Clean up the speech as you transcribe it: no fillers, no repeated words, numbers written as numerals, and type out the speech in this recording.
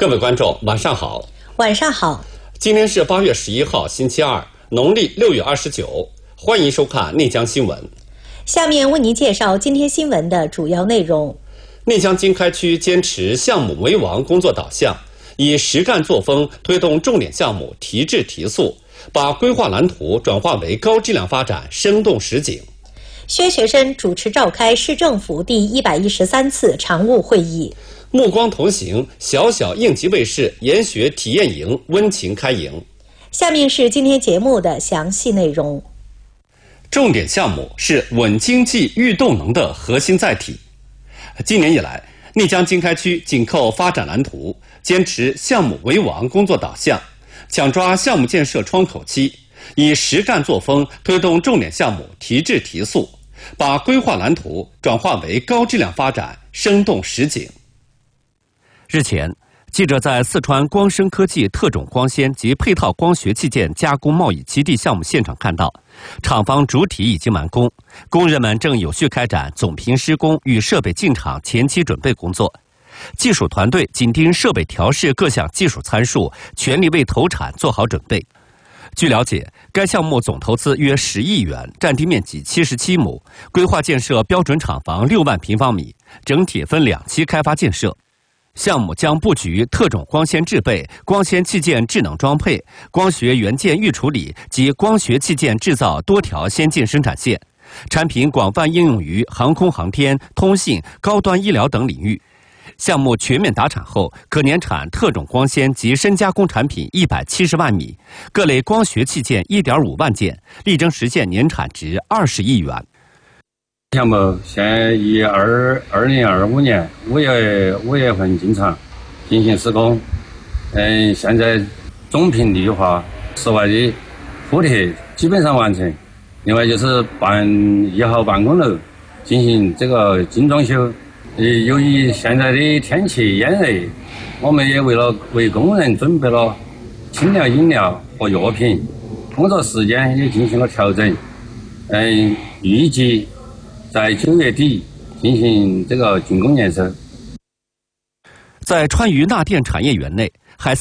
各位观众，晚上好。 晚上好。 今天是8月11号，星期二，农历6月29。欢迎收看内江新闻。 下面为您介绍今天新闻的主要内容。 内江经开区坚持项目为王工作导向，以实干作风推动重点项目提质提速，把规划蓝图转化为高质量发展生动实景。 薛学深主持召开市政府第113次常务会议。 目光同行，小小应急卫士研学体验营温情开营。 下面是今天节目的详细内容。 重点项目是稳经济育动能的核心载体。今年以来，内江经开区紧扣发展蓝图，坚持项目为王工作导向，抢抓项目建设窗口期，以实干作风推动重点项目提质提速，把规划蓝图转化为高质量发展生动实景。日前，记者在四川光生科技特种光纤及配套光学器件加工贸易基地项目现场看到，厂房主体已经完工，工人们正有序开展总评施工与设备进场前期准备工作。技术团队紧盯设备调试各项技术参数，全力为投产做好准备。据了解，该项目总投资约10亿元，占地面积77亩，规划建设标准厂房6万平方米，整体分2期开发建设。项目将布局特种光纤制备、光纤器件智能装配、光学元件预处理及光学器件制造多条先进生产线，产品广泛应用于航空航天、通信、高端医疗等领域。项目全面达产后，可年产特种光纤及深加工产品170万米，各类光学器件1.5万件，力争实现年产值20亿元。 项目现于2025年5月份进场进行施工。现在总评绿化、室外的铺贴基本上完成。另外就是1号办公楼进行这个精装修。由于现在的天气炎热，我们也为工人准备了清凉饮料和药品，工作时间也进行了调整。预计在9月底进行这个竣工验收。 在川渝钠电产业园内，